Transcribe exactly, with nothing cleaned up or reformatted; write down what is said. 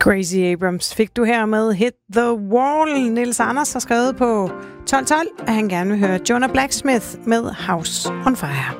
Crazy Abrams fik du her med Hit the Wall. Niels Anders har skrevet på tolv tolv, at han gerne vil høre Jonah Blacksmith med House on Fire.